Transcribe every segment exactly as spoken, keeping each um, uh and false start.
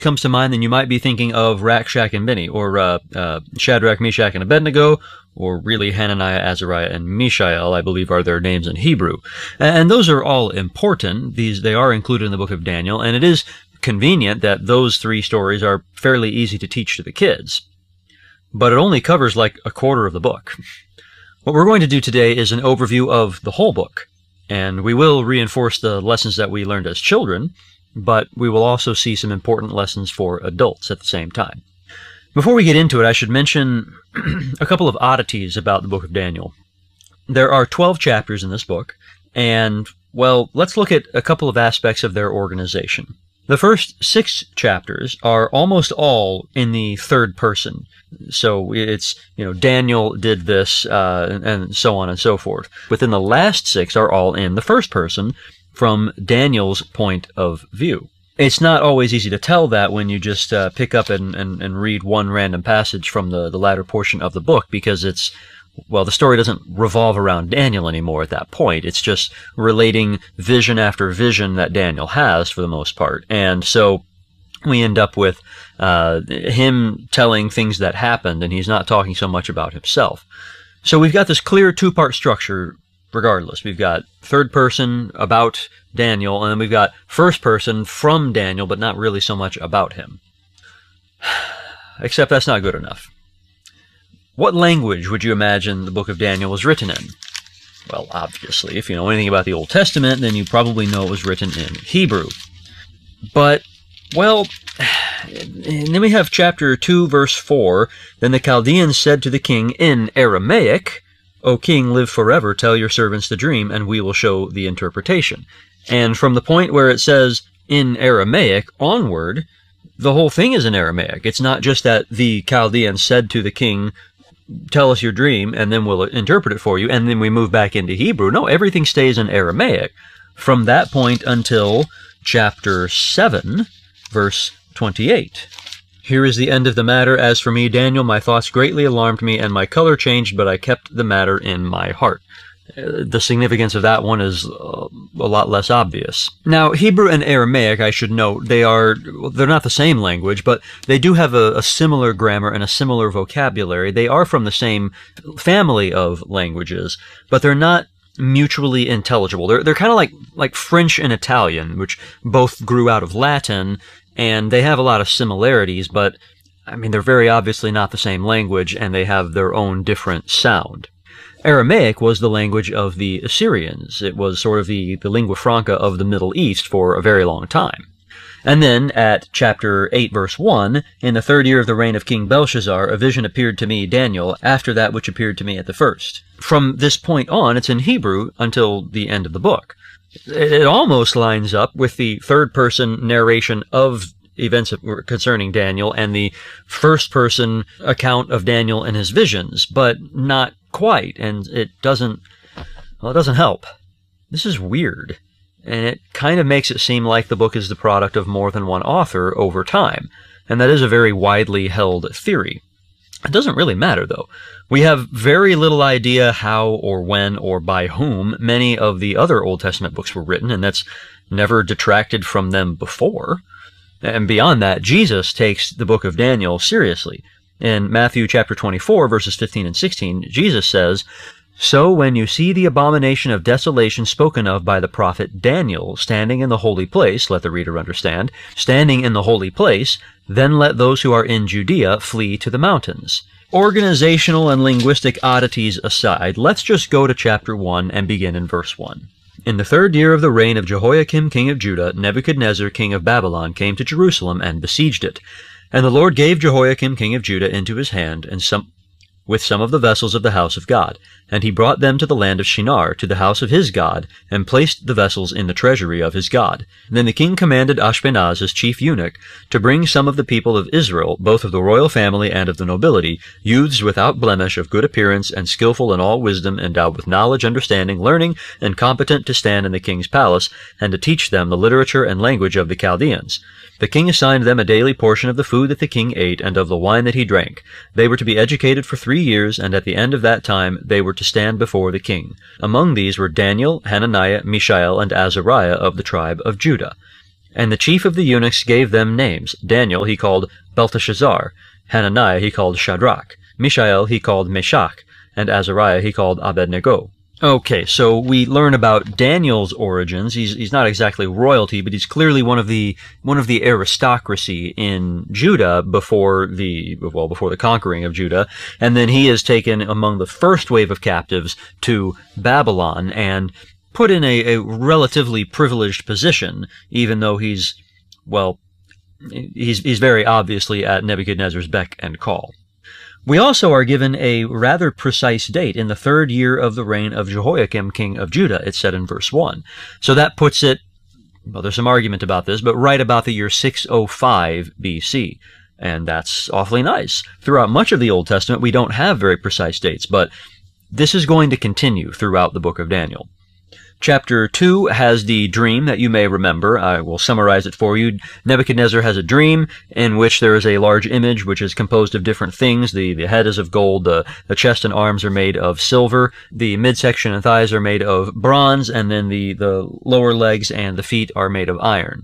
comes to mind, then you might be thinking of Rakshak and Benny, or uh, uh, Shadrach, Meshach, and Abednego, or really Hananiah, Azariah, and Mishael, I believe are their names in Hebrew. And those are all important. These They are included in the book of Daniel, and it is convenient that those three stories are fairly easy to teach to the kids. But it only covers like a quarter of the book. What we're going to do today is an overview of the whole book, and we will reinforce the lessons that we learned as children, but we will also see some important lessons for adults at the same time. Before we get into it, I should mention a couple of oddities about the book of Daniel. There are twelve chapters in this book, and, well, let's look at a couple of aspects of their organization. The first six chapters are almost all in the third person. So it's, you know, Daniel did this, uh, and, and so on and so forth. Within the last six are all in the first person from Daniel's point of view. It's not always easy to tell that when you just uh, pick up and, and, and read one random passage from the, the latter portion of the book, because it's, well, the story doesn't revolve around Daniel anymore at that point. It's just relating vision after vision that Daniel has for the most part. And so we end up with uh, him telling things that happened, and he's not talking so much about himself. So we've got this clear two-part structure regardless. We've got third person about Daniel, and then we've got first person from Daniel, but not really so much about him. Except that's not good enough. What language would you imagine the book of Daniel was written in? Well, obviously, if you know anything about the Old Testament, then you probably know it was written in Hebrew. But, well, and then we have chapter two, verse four. Then the Chaldeans said to the king in Aramaic, "O king, live forever, tell your servants the dream, and we will show the interpretation." And from the point where it says in Aramaic onward, the whole thing is in Aramaic. It's not just that the Chaldeans said to the king, "Tell us your dream, and then we'll interpret it for you," and then we move back into Hebrew. No, everything stays in Aramaic from that point until chapter seven, verse twenty-eight. "Here is the end of the matter. As for me, Daniel, my thoughts greatly alarmed me, and my color changed, but I kept the matter in my heart." The significance of that one is uh, a lot less obvious. Now, Hebrew and Aramaic, I should note, they are, they're not the same language, but they do have a, a similar grammar and a similar vocabulary. They are from the same family of languages, but they're not mutually intelligible. They're, they're kind of like, like French and Italian, which both grew out of Latin, and they have a lot of similarities, but, I mean, they're very obviously not the same language, and they have their own different sound. Aramaic was the language of the Assyrians. It was sort of the, the lingua franca of the Middle East for a very long time. And then, at chapter eight, verse one, "In the third year of the reign of King Belshazzar, a vision appeared to me, Daniel, after that which appeared to me at the first." From this point on, it's in Hebrew until the end of the book. It almost lines up with the third-person narration of events concerning Daniel and the first-person account of Daniel and his visions, but not quite, and it doesn't, well, it doesn't help. This is weird, and it kind of makes it seem like the book is the product of more than one author over time, and that is a very widely held theory. It doesn't really matter, though. We have very little idea how or when or by whom many of the other Old Testament books were written, and that's never detracted from them before. And beyond that, Jesus takes the book of Daniel seriously. In Matthew chapter twenty-four, verses fifteen and sixteen, Jesus says, "So when you see the abomination of desolation spoken of by the prophet Daniel standing in the holy place," let the reader understand, "standing in the holy place, then let those who are in Judea flee to the mountains." Organizational and linguistic oddities aside, let's just go to chapter one and begin in verse one. "In the third year of the reign of Jehoiakim king of Judah, Nebuchadnezzar king of Babylon came to Jerusalem and besieged it. And the Lord gave Jehoiakim king of Judah into his hand, and some, with some of the vessels of the house of God. And he brought them to the land of Shinar, to the house of his God, and placed the vessels in the treasury of his God. Then the king commanded Ashpenaz, his chief eunuch, to bring some of the people of Israel, both of the royal family and of the nobility, youths without blemish, of good appearance, and skillful in all wisdom, endowed with knowledge, understanding, learning, and competent to stand in the king's palace, and to teach them the literature and language of the Chaldeans. The king assigned them a daily portion of the food that the king ate and of the wine that he drank. They were to be educated for three years, and at the end of that time they were to stand before the king. Among these were Daniel, Hananiah, Mishael, and Azariah of the tribe of Judah. And the chief of the eunuchs gave them names. Daniel he called Belteshazzar, Hananiah he called Shadrach, Mishael he called Meshach, and Azariah he called Abednego. Okay, so we learn about Daniel's origins. He's he's not exactly royalty, but he's clearly one of the one of the aristocracy in Judah before the well before the conquering of Judah, and then he is taken among the first wave of captives to Babylon and put in a, a relatively privileged position, even though he's well he's he's very obviously at Nebuchadnezzar's beck and call. We also are given a rather precise date in the third year of the reign of Jehoiakim, king of Judah, it's said in verse one. So that puts it, well, there's some argument about this, but right about the year six oh five B C. And that's awfully nice. Throughout much of the Old Testament, we don't have very precise dates, but this is going to continue throughout the book of Daniel. Chapter two has the dream that you may remember. I will summarize it for you. Nebuchadnezzar has a dream in which there is a large image which is composed of different things. The, the head is of gold, the, the chest and arms are made of silver, the midsection and thighs are made of bronze, and then the, the lower legs and the feet are made of iron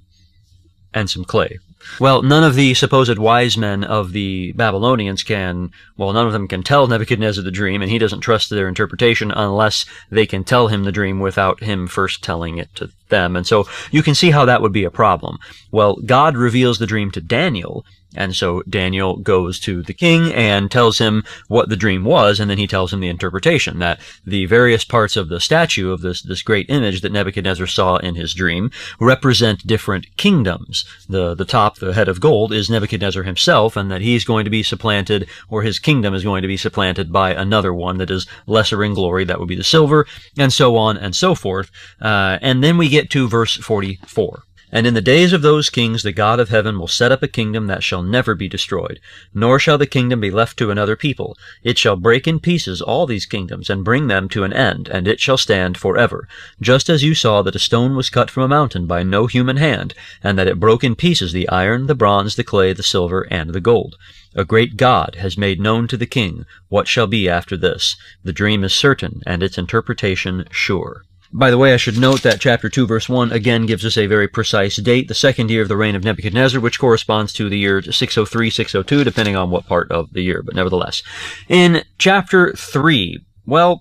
and some clay. Well, none of the supposed wise men of the Babylonians can, well, none of them can tell Nebuchadnezzar the dream, and he doesn't trust their interpretation unless they can tell him the dream without him first telling it to them. And so you can see how that would be a problem. Well, God reveals the dream to Daniel, and so Daniel goes to the king and tells him what the dream was, and then he tells him the interpretation, that the various parts of the statue of this, this great image that Nebuchadnezzar saw in his dream represent different kingdoms. The, the top, the head of gold, is Nebuchadnezzar himself, and that he's going to be supplanted, or his kingdom is going to be supplanted by another one that is lesser in glory, that would be the silver, and so on and so forth. Uh, and then we get to verse forty-four. And in the days of those kings the God of heaven will set up a kingdom that shall never be destroyed, nor shall the kingdom be left to another people. It shall break in pieces all these kingdoms, and bring them to an end, and it shall stand forever. Just as you saw that a stone was cut from a mountain by no human hand, and that it broke in pieces the iron, the bronze, the clay, the silver, and the gold. A great God has made known to the king what shall be after this. The dream is certain, and its interpretation sure. By the way, I should note that chapter two, verse one, again gives us a very precise date, the second year of the reign of Nebuchadnezzar, which corresponds to the year six oh three, six oh two, depending on what part of the year, but nevertheless. In chapter three, well,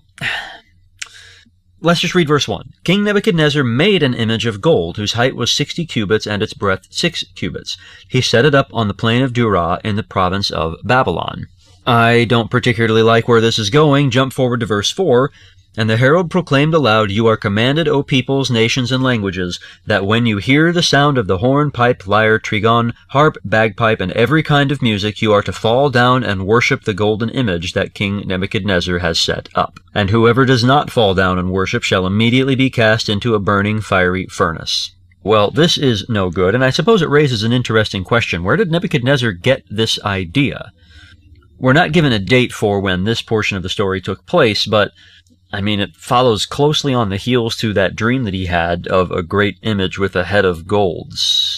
let's just read verse one. King Nebuchadnezzar made an image of gold, whose height was sixty cubits, and its breadth six cubits. He set it up on the plain of Dura in the province of Babylon. I don't particularly like where this is going. Jump forward to verse four. And the herald proclaimed aloud, You are commanded, O peoples, nations, and languages, that when you hear the sound of the horn, pipe, lyre, trigon, harp, bagpipe, and every kind of music, you are to fall down and worship the golden image that King Nebuchadnezzar has set up. And whoever does not fall down and worship shall immediately be cast into a burning fiery furnace. Well, this is no good, and I suppose it raises an interesting question. Where did Nebuchadnezzar get this idea? We're not given a date for when this portion of the story took place, but I mean, it follows closely on the heels to that dream that he had of a great image with a head of gold.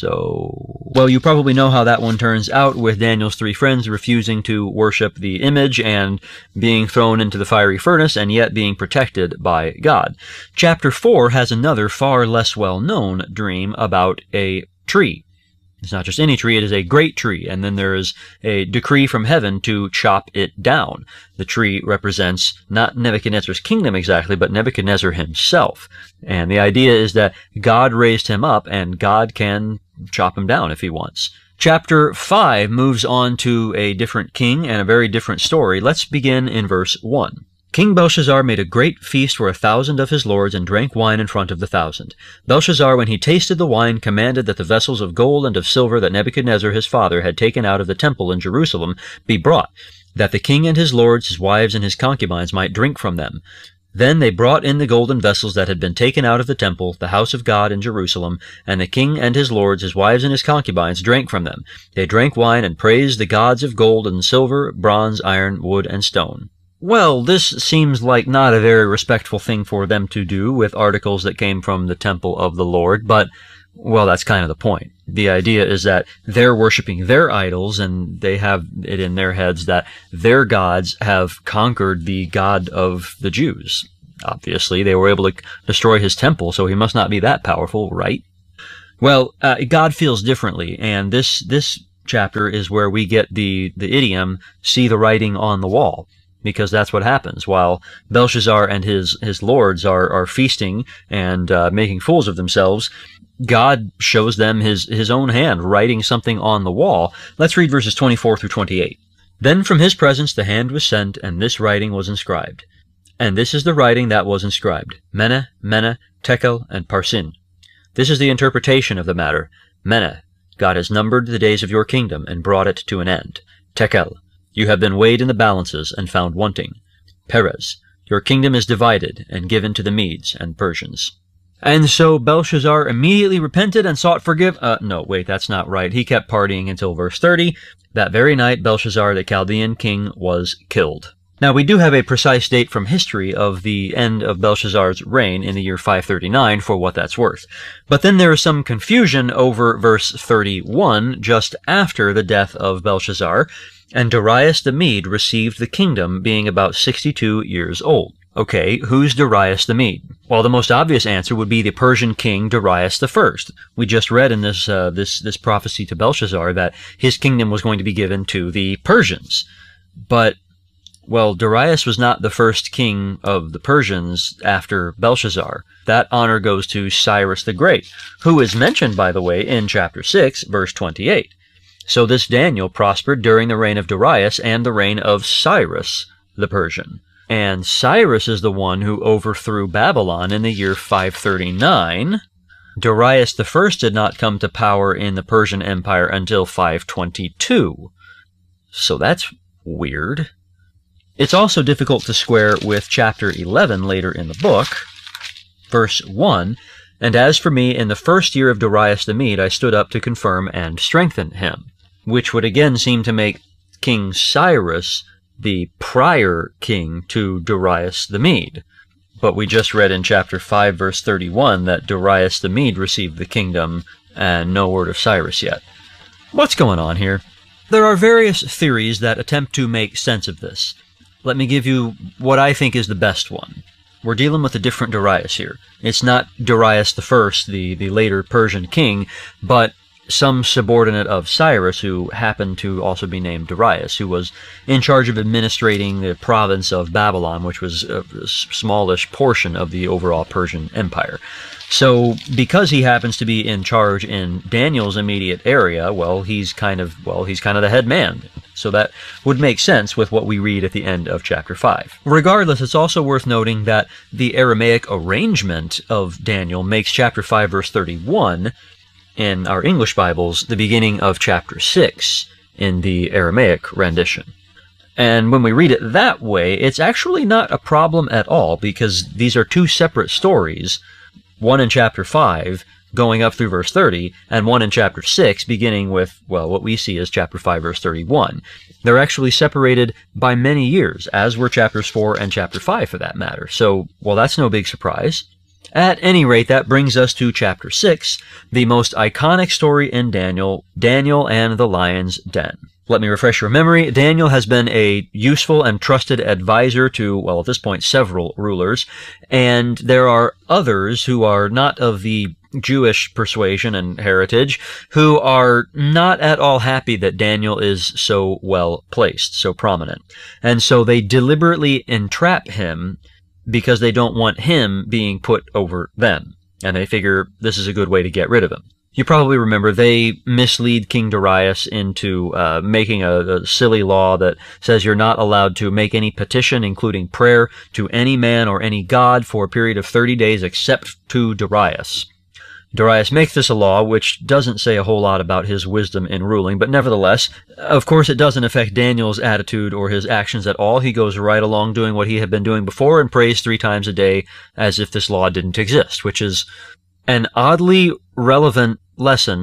So, well, you probably know how that one turns out, with Daniel's three friends refusing to worship the image and being thrown into the fiery furnace, and yet being protected by God. Chapter four has another far less well-known dream about a tree. It's not just any tree, it is a great tree, and then there is a decree from heaven to chop it down. The tree represents not Nebuchadnezzar's kingdom exactly, but Nebuchadnezzar himself. And the idea is that God raised him up, and God can chop him down if he wants. Chapter five moves on to a different king and a very different story. Let's begin in verse one. King Belshazzar made a great feast for a thousand of his lords, and drank wine in front of the thousand. Belshazzar, when he tasted the wine, commanded that the vessels of gold and of silver that Nebuchadnezzar his father had taken out of the temple in Jerusalem be brought, that the king and his lords, his wives, and his concubines might drink from them. Then they brought in the golden vessels that had been taken out of the temple, the house of God in Jerusalem, and the king and his lords, his wives, and his concubines drank from them. They drank wine and praised the gods of gold and silver, bronze, iron, wood, and stone. Well, this seems like not a very respectful thing for them to do with articles that came from the temple of the Lord, but, well, that's kind of the point. The idea is that they're worshiping their idols, and they have it in their heads that their gods have conquered the God of the Jews. Obviously, they were able to destroy his temple, so he must not be that powerful, right? Well, uh, God feels differently, and this this chapter is where we get the, the idiom, see the writing on the wall, because that's what happens. While Belshazzar and his, his lords are, are feasting and uh, making fools of themselves, God shows them his, his own hand, writing something on the wall. Let's read verses twenty-four through twenty-eight. Then from his presence the hand was sent, and this writing was inscribed. And this is the writing that was inscribed, Mene, Mene, Tekel, and Parsin. This is the interpretation of the matter. Mene, God has numbered the days of your kingdom and brought it to an end. Tekel, you have been weighed in the balances and found wanting. Peres, your kingdom is divided and given to the Medes and Persians. And so Belshazzar immediately repented and sought forgive. Uh, no, wait, that's not right. He kept partying until verse thirty. That very night, Belshazzar, the Chaldean king, was killed. Now, we do have a precise date from history of the end of Belshazzar's reign in the year five thirty-nine, for what that's worth. But then there is some confusion over verse thirty-one, just after the death of Belshazzar, and Darius the Mede received the kingdom, being about sixty-two years old. Okay, who's Darius the Mede? Well, the most obvious answer would be the Persian king Darius the First. We just read in this, uh, this, this prophecy to Belshazzar that his kingdom was going to be given to the Persians. But well, Darius was not the first king of the Persians after Belshazzar. That honor goes to Cyrus the Great, who is mentioned, by the way, in chapter six, verse twenty-eight. So this Daniel prospered during the reign of Darius and the reign of Cyrus the Persian. And Cyrus is the one who overthrew Babylon in the year five thirty-nine. Darius the First did not come to power in the Persian Empire until five twenty-two. So that's weird. It's also difficult to square with chapter eleven later in the book, verse one, and as for me, in the first year of Darius the Mede, I stood up to confirm and strengthen him, which would again seem to make King Cyrus the prior king to Darius the Mede. But we just read in chapter five, verse thirty-one, that Darius the Mede received the kingdom, and no word of Cyrus yet. What's going on here? There are various theories that attempt to make sense of this. Let me give you what I think is the best one. We're dealing with a different Darius here. It's not Darius the First, the, the later Persian king, but some subordinate of Cyrus who happened to also be named Darius, who was in charge of administrating the province of Babylon, which was a smallish portion of the overall Persian Empire. So, because he happens to be in charge in Daniel's immediate area, well, he's kind of, well, he's kind of the head man. So that would make sense with what we read at the end of chapter five. Regardless, it's also worth noting that the Aramaic arrangement of Daniel makes chapter five, verse thirty-one, in our English Bibles, the beginning of chapter six in the Aramaic rendition. And when we read it that way, it's actually not a problem at all, because these are two separate stories, one in chapter five, going up through verse thirty, and one in chapter six, beginning with, well, what we see as chapter five, verse thirty-one. They're actually separated by many years, as were chapters four and chapter five, for that matter. So, well, that's no big surprise. At any rate, that brings us to chapter six, the most iconic story in Daniel, Daniel and the Lion's Den. Let me refresh your memory. Daniel has been a useful and trusted advisor to, well, at this point, several rulers, and there are others who are not of the Jewish persuasion and heritage who are not at all happy that Daniel is so well placed, so prominent. And so they deliberately entrap him because they don't want him being put over them. And they figure this is a good way to get rid of him. You probably remember they mislead King Darius into uh, making a, a silly law that says you're not allowed to make any petition, including prayer, to any man or any god for a period of thirty days except to Darius. Darius makes this a law, which doesn't say a whole lot about his wisdom in ruling, but nevertheless, of course, it doesn't affect Daniel's attitude or his actions at all. He goes right along doing what he had been doing before and prays three times a day as if this law didn't exist, which is an oddly relevant lesson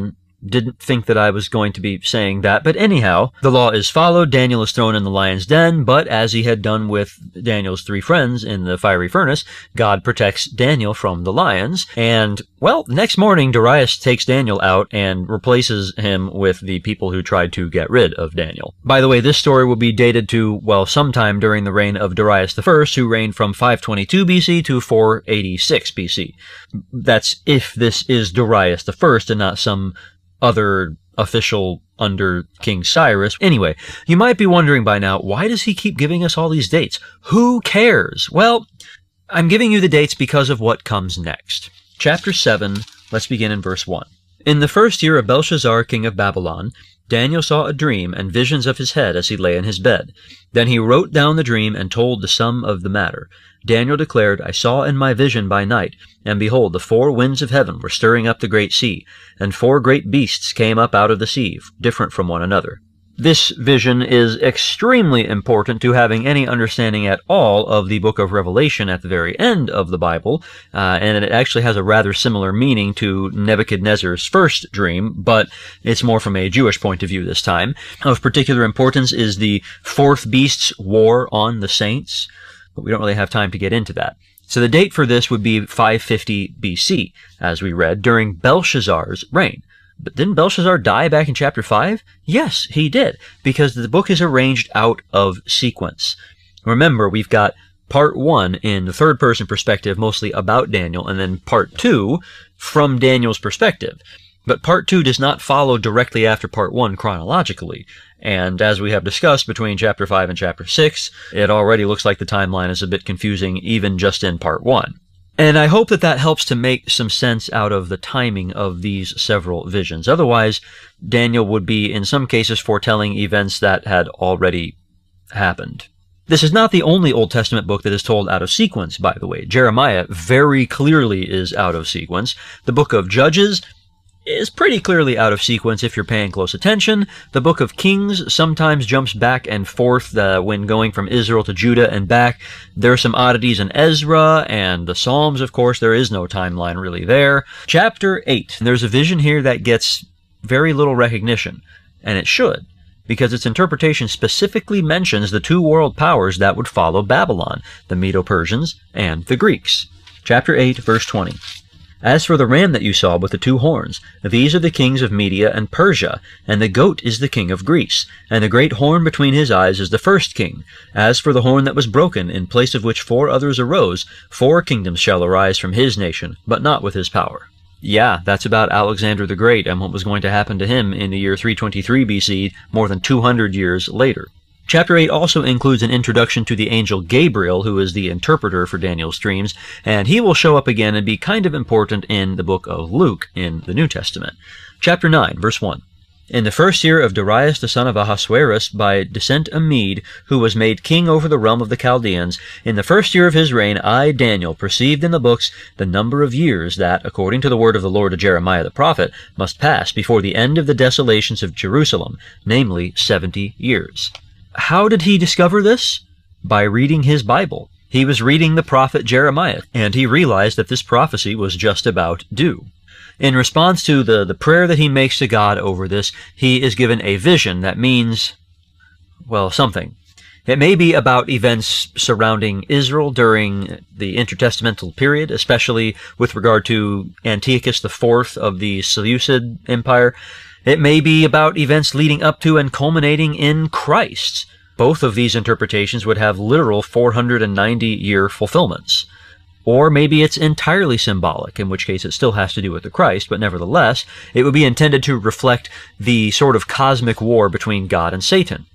didn't think that I was going to be saying that. But anyhow, the law is followed. Daniel is thrown in the lion's den, but as he had done with Daniel's three friends in the fiery furnace, God protects Daniel from the lions. And, well, next morning, Darius takes Daniel out and replaces him with the people who tried to get rid of Daniel. By the way, this story will be dated to, well, sometime during the reign of Darius the First, who reigned from five twenty-two B C to four eighty-six B C. That's if this is Darius the First and not some other official under King Cyrus. Anyway, you might be wondering by now, why does he keep giving us all these dates? Who cares? Well, I'm giving you the dates because of what comes next. Chapter seven, let's begin in verse one. In the first year of Belshazzar, king of Babylon, Daniel saw a dream and visions of his head as he lay in his bed. Then he wrote down the dream and told the sum of the matter. Daniel declared, I saw in my vision by night, and behold, the four winds of heaven were stirring up the great sea, and four great beasts came up out of the sea, different from one another. This vision is extremely important to having any understanding at all of the book of Revelation at the very end of the Bible, uh, and it actually has a rather similar meaning to Nebuchadnezzar's first dream, but it's more from a Jewish point of view this time. Of particular importance is the fourth beast's war on the saints, but we don't really have time to get into that. So the date for this would be five fifty B C, as we read, during Belshazzar's reign. But didn't Belshazzar die back in chapter five? Yes, he did, because the book is arranged out of sequence. Remember, we've got part one in the third-person perspective, mostly about Daniel, and then part two from Daniel's perspective. But part two does not follow directly after part one chronologically. And as we have discussed between chapter five and chapter six, it already looks like the timeline is a bit confusing even just in part one. And I hope that that helps to make some sense out of the timing of these several visions. Otherwise, Daniel would be, in some cases, foretelling events that had already happened. This is not the only Old Testament book that is told out of sequence, by the way. Jeremiah very clearly is out of sequence. The book of Judges is pretty clearly out of sequence if you're paying close attention. The book of Kings sometimes jumps back and forth uh, when going from Israel to Judah and back. There are some oddities in Ezra and the Psalms, of course. There is no timeline really there. Chapter eight. There's a vision here that gets very little recognition, and it should, because its interpretation specifically mentions the two world powers that would follow Babylon, the Medo-Persians and the Greeks. Chapter eight, verse twenty. As for the ram that you saw with the two horns, these are the kings of Media and Persia, and the goat is the king of Greece, and the great horn between his eyes is the first king. As for the horn that was broken, in place of which four others arose, four kingdoms shall arise from his nation, but not with his power. Yeah, that's about Alexander the Great and what was going to happen to him in the year three twenty-three B C, more than two hundred years later. Chapter eight also includes an introduction to the angel Gabriel, who is the interpreter for Daniel's dreams, and he will show up again and be kind of important in the book of Luke in the New Testament. Chapter nine, verse one. In the first year of Darius the son of Ahasuerus, by descent a Mede, who was made king over the realm of the Chaldeans, in the first year of his reign, I, Daniel, perceived in the books the number of years that, according to the word of the Lord to Jeremiah the prophet, must pass before the end of the desolations of Jerusalem, namely seventy years. How did he discover this? By reading his Bible. He was reading the prophet Jeremiah, and he realized that this prophecy was just about due. In response to the, the prayer that he makes to God over this, he is given a vision that means, well, something. It may be about events surrounding Israel during the intertestamental period, especially with regard to Antiochus the Fourth of the Seleucid Empire. It may be about events leading up to and culminating in Christ. Both of these interpretations would have literal four hundred ninety year fulfillments. Or maybe it's entirely symbolic, in which case it still has to do with the Christ, but nevertheless, it would be intended to reflect the sort of cosmic war between God and Satan.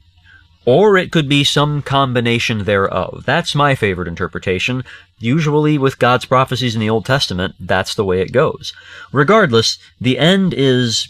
Or it could be some combination thereof. That's my favorite interpretation. Usually with God's prophecies in the Old Testament, that's the way it goes. Regardless, the end is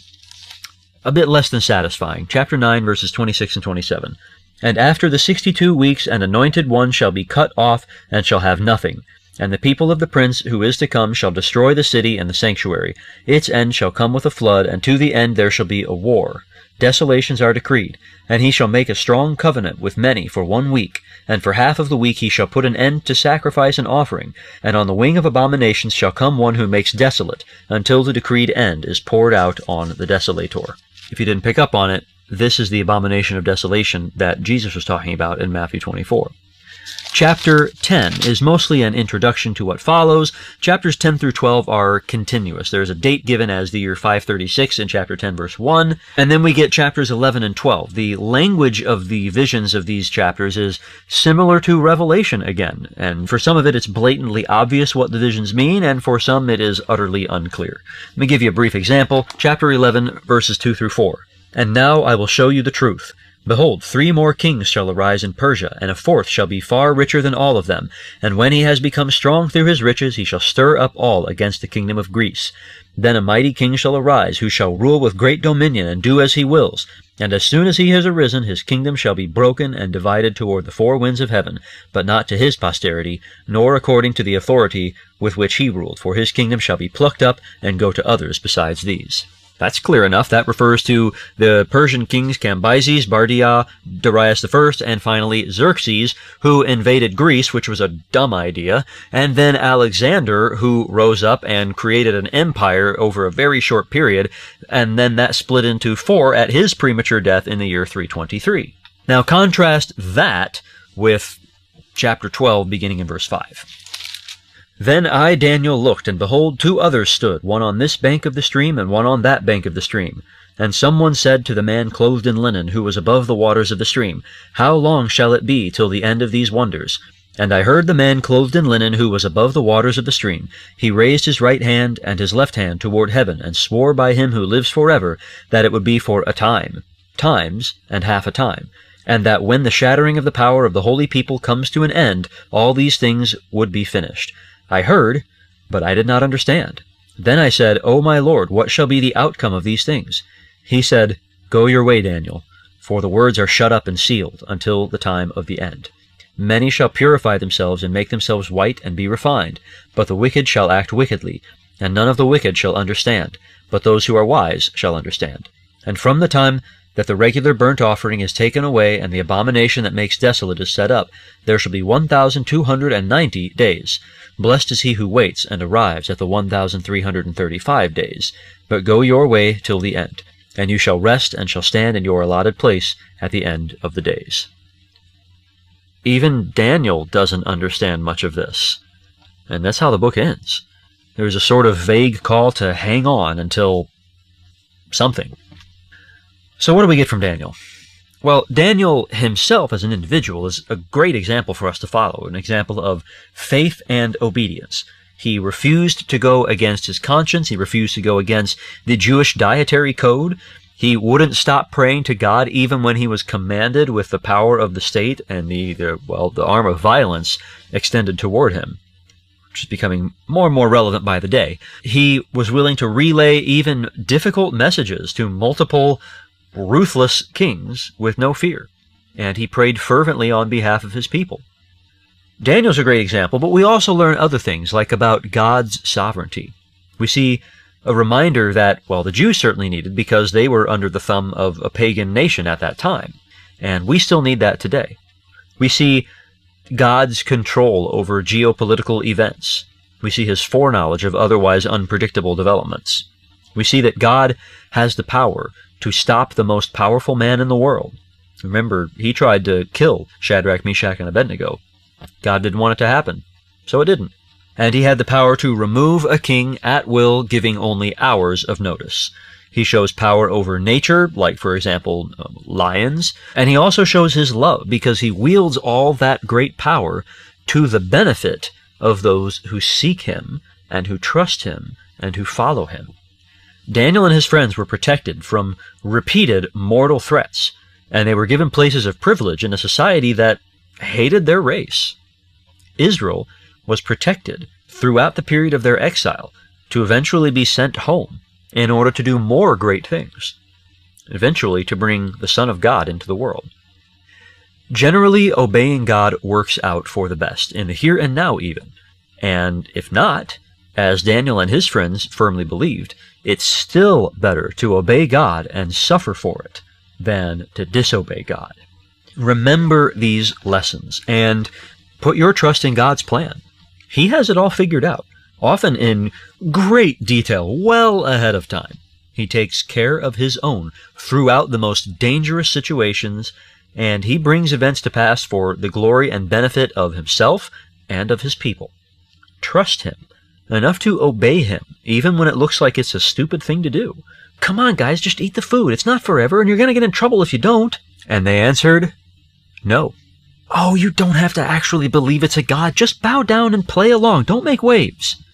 a bit less than satisfying. Chapter nine, verses twenty-six and twenty-seven. And after the sixty-two weeks, an anointed one shall be cut off, and shall have nothing. And the people of the prince who is to come shall destroy the city and the sanctuary. Its end shall come with a flood, and to the end there shall be a war. desolations are decreed, and he shall make a strong covenant with many for one week, and for half of the week he shall put an end to sacrifice and offering, and on the wing of abominations shall come one who makes desolate, until the decreed end is poured out on the desolator. If you didn't pick up on it, this is the abomination of desolation that Jesus was talking about in Matthew twenty-four. Chapter ten is mostly an introduction to what follows. Chapters ten through twelve are continuous. There's a date given as the year five thirty-six in chapter ten, verse one, and then we get chapters eleven and twelve. The language of the visions of these chapters is similar to Revelation again, and for some of it it's blatantly obvious what the visions mean, and for some it is utterly unclear. Let me give you a brief example. Chapter eleven, verses two through four. And now I will show you the truth. Behold, three more kings shall arise in Persia, and a fourth shall be far richer than all of them. And when he has become strong through his riches, he shall stir up all against the kingdom of Greece. Then a mighty king shall arise, who shall rule with great dominion, and do as he wills. And as soon as he has arisen, his kingdom shall be broken and divided toward the four winds of heaven, but not to his posterity, nor according to the authority with which he ruled, for his kingdom shall be plucked up and go to others besides these. That's clear enough. That refers to the Persian kings Cambyses, Bardia, Darius the First, and finally Xerxes, who invaded Greece, which was a dumb idea, and then Alexander, who rose up and created an empire over a very short period, and then that split into four at his premature death in the year three twenty-three. Now contrast that with chapter twelve, beginning in verse five. Then I, Daniel, looked, and behold, two others stood, one on this bank of the stream, and one on that bank of the stream. And someone said to the man clothed in linen, who was above the waters of the stream, How long shall it be till the end of these wonders? And I heard the man clothed in linen, who was above the waters of the stream. He raised his right hand and his left hand toward heaven, and swore by him who lives forever, that it would be for a time, times, and half a time, and that when the shattering of the power of the holy people comes to an end, all these things would be finished. I heard, but I did not understand. Then I said, O my Lord, what shall be the outcome of these things? He said, Go your way, Daniel, for the words are shut up and sealed until the time of the end. Many shall purify themselves and make themselves white and be refined, but the wicked shall act wickedly, and none of the wicked shall understand, but those who are wise shall understand. And from the time that the regular burnt offering is taken away, and the abomination that makes desolate is set up, there shall be one thousand two hundred and ninety days. Blessed is he who waits and arrives at the one thousand three hundred and thirty-five days. But go your way till the end, and you shall rest and shall stand in your allotted place at the end of the days. Even Daniel doesn't understand much of this, and that's how the book ends. There's a sort of vague call to hang on until something. So what do we get from Daniel? Well, Daniel himself as an individual is a great example for us to follow, an example of faith and obedience. He refused to go against his conscience. He refused to go against the Jewish dietary code. He wouldn't stop praying to God even when he was commanded with the power of the state and the, the well, the arm of violence extended toward him, which is becoming more and more relevant by the day. He was willing to relay even difficult messages to multiple ruthless kings with no fear, and he prayed fervently on behalf of his people. Daniel's a great example, but we also learn other things, like about God's sovereignty. We see a reminder that, well, the Jews certainly needed, because they were under the thumb of a pagan nation at that time, and we still need that today. We see God's control over geopolitical events. We see his foreknowledge of otherwise unpredictable developments. We see that God has the power to stop the most powerful man in the world. Remember, he tried to kill Shadrach, Meshach, and Abednego. God didn't want it to happen, so it didn't. And he had the power to remove a king at will, giving only hours of notice. He shows power over nature, like, for example, um, lions, and he also shows his love, because he wields all that great power to the benefit of those who seek him, and who trust him, and who follow him. Daniel and his friends were protected from repeated mortal threats, and they were given places of privilege in a society that hated their race. Israel was protected throughout the period of their exile to eventually be sent home in order to do more great things, eventually to bring the Son of God into the world. Generally, obeying God works out for the best, in the here and now even, and if not, as Daniel and his friends firmly believed, it's still better to obey God and suffer for it than to disobey God. Remember these lessons and put your trust in God's plan. He has it all figured out, often in great detail, well ahead of time. He takes care of his own throughout the most dangerous situations, and he brings events to pass for the glory and benefit of himself and of his people. Trust him enough to obey him, even when it looks like it's a stupid thing to do. Come on, guys, just eat the food. It's not forever, and you're going to get in trouble if you don't. And they answered, no. Oh, you don't have to actually believe it's a god. Just bow down and play along. Don't make waves.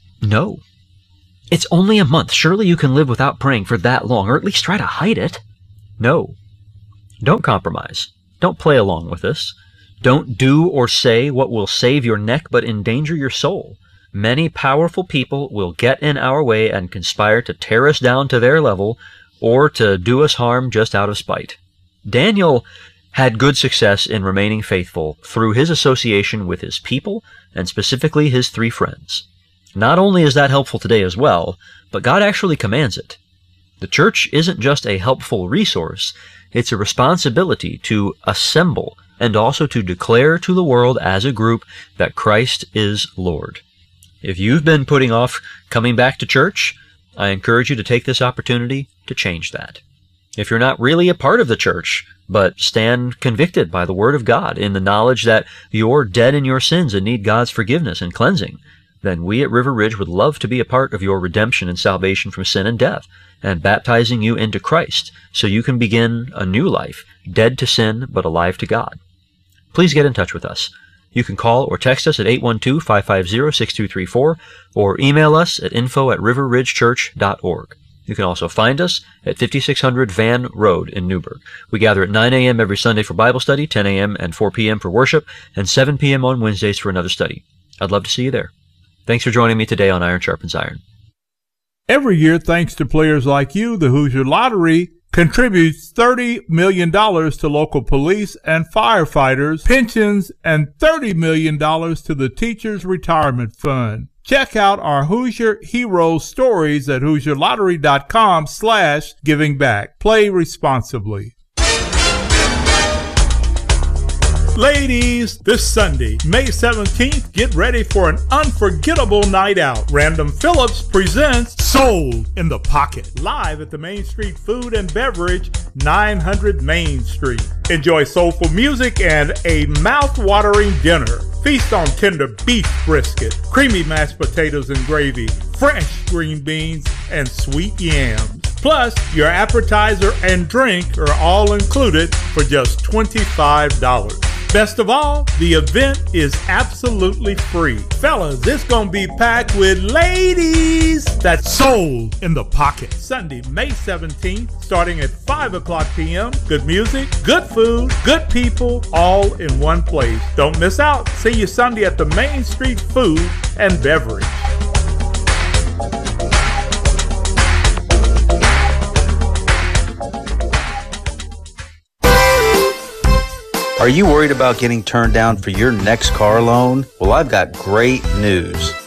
No. It's only a month. Surely you can live without praying for that long, or at least try to hide it. No. Don't compromise. Don't play along with this. Don't do or say what will save your neck but endanger your soul. Many powerful people will get in our way and conspire to tear us down to their level or to do us harm just out of spite. Daniel had good success in remaining faithful through his association with his people and specifically his three friends. Not only is that helpful today as well, but God actually commands it. The church isn't just a helpful resource, it's a responsibility to assemble and also to declare to the world as a group that Christ is Lord. If you've been putting off coming back to church, I encourage you to take this opportunity to change that. If you're not really a part of the church, but stand convicted by the Word of God in the knowledge that you're dead in your sins and need God's forgiveness and cleansing, then we at River Ridge would love to be a part of your redemption and salvation from sin and death, and baptizing you into Christ so you can begin a new life, dead to sin but alive to God. Please get in touch with us. You can call or text us at eight one two, five five zero, six two three four or email us at info at river ridge church dot org. You can also find us at fifty-six hundred Van Road in Newburgh. We gather at nine a.m. every Sunday for Bible study, ten a.m. and four p.m. for worship, and seven p.m. on Wednesdays for another study. I'd love to see you there. Thanks for joining me today on Iron Sharpens Iron. Every year, thanks to players like you, the Hoosier Lottery contributes thirty million dollars to local police and firefighters, pensions, and thirty million dollars to the Teachers Retirement Fund. Check out our Hoosier Hero stories at hoosier lottery dot com slash giving back. Play responsibly. Ladies, this Sunday, May seventeenth, get ready for an unforgettable night out. Random Phillips presents Soul in the Pocket, live at the Main Street Food and Beverage, nine hundred Main Street. Enjoy soulful music and a mouth-watering dinner. Feast on tender beef brisket, creamy mashed potatoes and gravy, fresh green beans, and sweet yams. Plus, your appetizer and drink are all included for just twenty-five dollars. Best of all, the event is absolutely free. Fellas, it's gonna be packed with ladies. That's Soul in the Pocket. Sunday, May seventeenth, starting at five o'clock p.m. Good music, good food, good people, all in one place. Don't miss out. See you Sunday at the Main Street Food and Beverage. Are you worried about getting turned down for your next car loan? Well, I've got great news.